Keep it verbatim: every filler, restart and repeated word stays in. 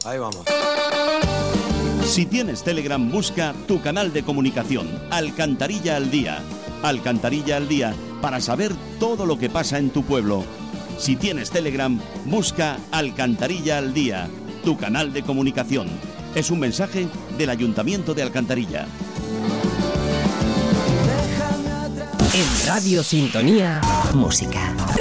Ahí vamos. Si tienes Telegram, busca tu canal de comunicación, Alcantarilla al Día. Alcantarilla al Día, para saber todo lo que pasa en tu pueblo. Si tienes Telegram, busca Alcantarilla al Día, tu canal de comunicación. Es un mensaje del Ayuntamiento de Alcantarilla. En Radio Sintonía, música.